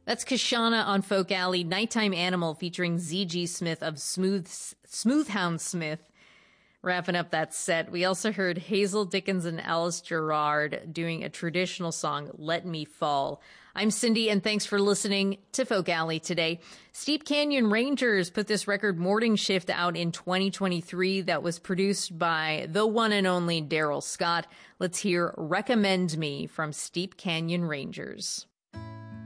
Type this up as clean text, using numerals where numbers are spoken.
That's Kashana on Folk Alley, Nighttime Animal featuring ZG Smith of Smoothhound Smith. Wrapping up that set, we also heard Hazel Dickens and Alice Gerrard doing a traditional song, Let Me Fall. I'm Cindy, and thanks for listening to Folk Alley today. Steep Canyon Rangers put this record Morning Shift out in 2023 that was produced by the one and only Daryl Scott. Let's hear Recommend Me from Steep Canyon Rangers.